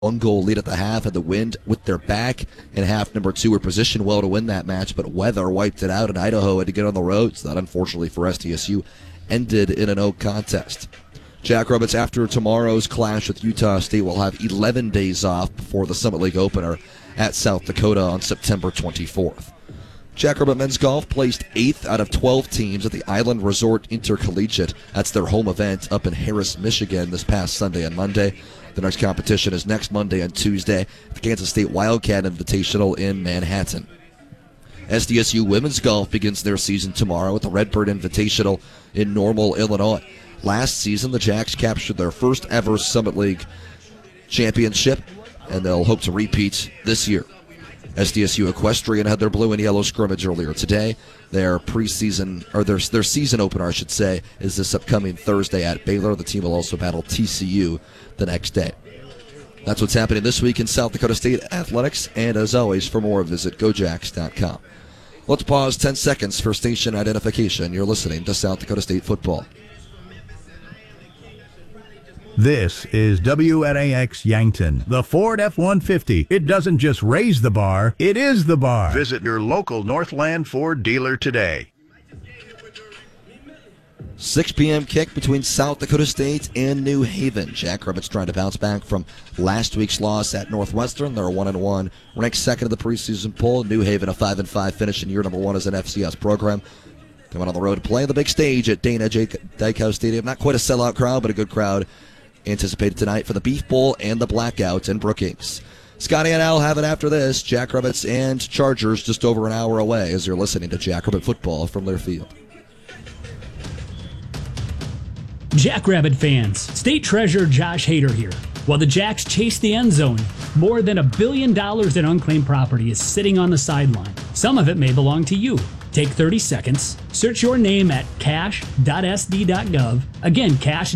1-goal lead at the half, had the wind with their back in half number 2. Were positioned well to win that match, but weather wiped it out, and Idaho had to get on the road. So that, unfortunately for SDSU, ended in a no contest. Jackrabbits, after tomorrow's clash with Utah State, will have 11 days off before the Summit League opener at South Dakota on September 24th. Jackrabbit men's golf placed 8th out of 12 teams at the Island Resort Intercollegiate. That's their home event up in Harris, Michigan this past Sunday and Monday. The next competition is next Monday and Tuesday, the Kansas State Wildcat Invitational in Manhattan. SDSU women's golf begins their season tomorrow at the Redbird Invitational in Normal, Illinois. Last season, the Jacks captured their first ever Summit League championship, and they'll hope to repeat this year. SDSU Equestrian had their blue and yellow scrimmage earlier today. Their preseason, or their season opener, I should say, is this upcoming Thursday at Baylor. The team will also battle TCU the next day. That's what's happening this week in South Dakota State athletics, and as always, for more, visit gojacks.com. Let's pause 10 seconds for station identification. You're listening to South Dakota State football. This is WNAX Yankton, the Ford F-150. It doesn't just raise the bar, it is the bar. Visit your local Northland Ford dealer today. 6 p.m. kick between South Dakota State and New Haven. Jackrabbits trying to bounce back from last week's loss at Northwestern. They're 1-1, ranked second in the preseason poll. New Haven a 5-5 finish in year number 1 as an FCS program. Coming on the road to play the big stage at Dana Dykhouse Stadium. Not quite a sellout crowd, but a good crowd anticipated tonight for the Beef Bowl and the Blackouts in Brookings. Scotty and Al have it after this. Jackrabbits and Chargers just over an hour away as you're listening to Jackrabbit football from Lear Field. Jackrabbit fans, State Treasurer Josh Hader here. While the Jacks chase the end zone, more than $1 billion in unclaimed property is sitting on the sideline. Some of it may belong to you. Take 30 seconds, search your name at cash.sd.gov. Again, cash